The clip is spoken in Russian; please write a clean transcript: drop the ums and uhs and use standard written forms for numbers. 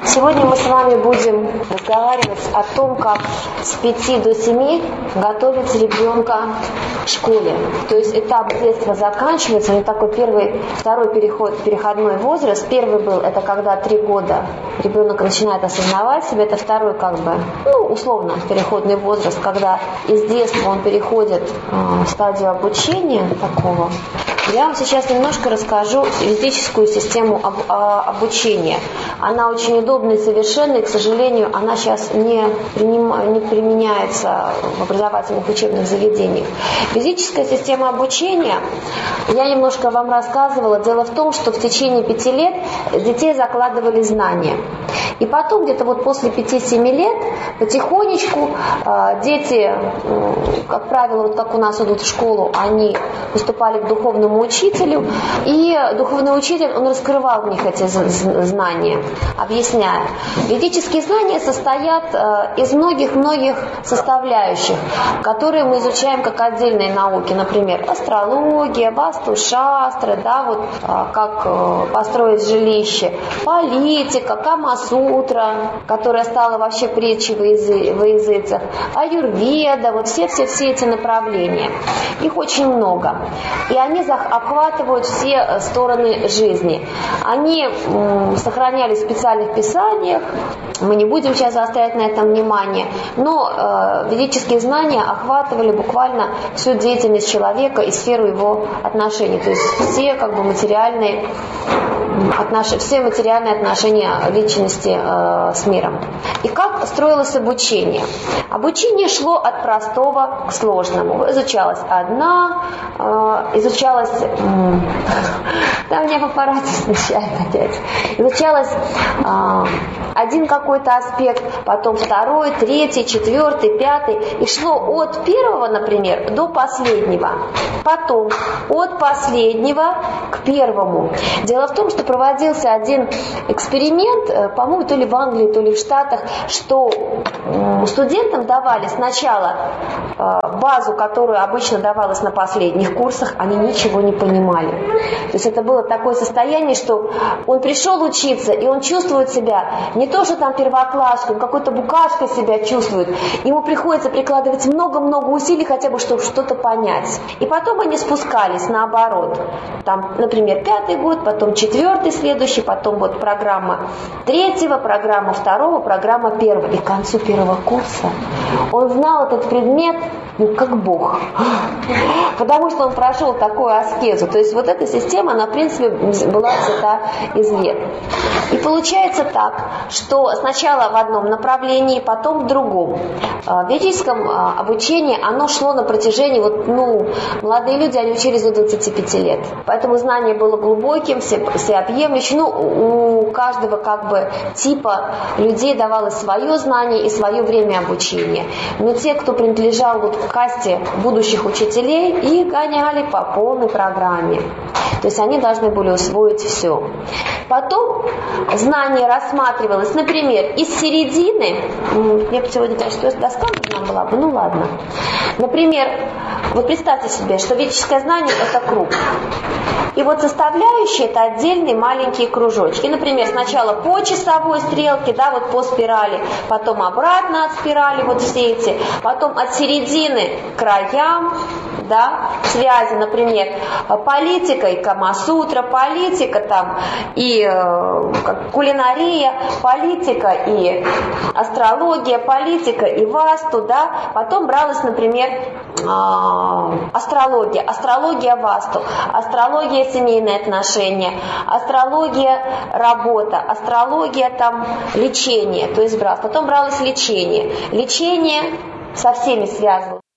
Сегодня мы с вами будем разговаривать о том, как с 5 до 7 готовить ребенка к школе. То есть этап детства заканчивается, не такой второй переходной возраст. Первый был, это когда 3 года ребенок начинает осознавать себя. Это второй, условно, переходный возраст, когда из детства он переходит в стадию обучения такого. Я вам сейчас немножко расскажу физическую систему обучения. Она очень удобная и совершенная, и, к сожалению, она сейчас не применяется в образовательных учебных заведениях. Физическая система обучения, я немножко вам рассказывала. Дело в том, что в течение 5 лет детей закладывали знания. И потом, где-то после 5-7 лет, потихонечку дети, как правило, как у нас идут в школу, они поступали к духовному учителю, и духовный учитель, он раскрывал в них эти знания, объясняя. Ведические знания состоят из многих-многих составляющих, которые мы изучаем как отдельные науки, например, астрология, васту-шастры, как построить жилище, политика, Кама-сутра, которая стала вообще притчей во языцах, аюрведа, все эти направления. Их очень много. И они обхватывают все стороны жизни. Они сохранялись в специальных писаниях, мы не будем сейчас заострять на этом внимание, но ведические знания охватывали буквально всю деятельность человека и сферу его отношений, то есть все материальные отношения личности с миром. И как строилось обучение? Обучение шло от простого к сложному. Изучалась там меня папарацци смущает опять. Изучалась один какой-то аспект, потом второй, третий, четвертый, пятый. И шло от первого, например, до последнего. Потом от последнего к первому. Дело в том, что проводился один эксперимент, по-моему, то ли в Англии, то ли в Штатах, что студентам давали сначала базу, которую обычно давалась на последних курсах, они ничего не понимали. То есть это было такое состояние, что он пришел учиться, и он чувствует себя не то, что там первоклашкой, он какой-то букашкой себя чувствует. Ему приходится прикладывать много-много усилий, хотя бы, чтобы что-то понять. И потом они спускались наоборот. Там, например, 5-й год, потом 4-й следующий, потом программа 3-го, программа 2-го, программа 1-го. И к концу 1-го курса он знал этот предмет как Бог. Потому что он прошел такую аскезу. То есть эта система, она, в принципе, была взята из вед. И получается так, что сначала в одном направлении, потом в другом. В ведическом обучении оно шло на протяжении, молодые люди, они учились до 25 лет. Поэтому знание было глубоким, всеобъемлющим. У каждого типа людей давалось свое знание и свое время обучения. Но те, кто принадлежал к касте будущих учителей, их гоняли по полной программе. То есть они должны были усвоить все. Потом знание рассматривалось, например, из середины. Мне сегодня, конечно, доска нужна была бы, ладно. Например, представьте себе, что ведическое знание – это круг. И составляющие – это отдельные маленькие кружочки. Например, сначала по часовой стрелке, по спирали, потом обратно от спирали, все эти, потом от середины к краям, связи, например, политика и Кама-сутра, политика и кулинария, политика и астрология, политика и васту, Потом бралась, например, астрология васту, астрология семейные отношения, астрология работа, астрология лечение, то есть потом бралось лечение со всеми связывалось.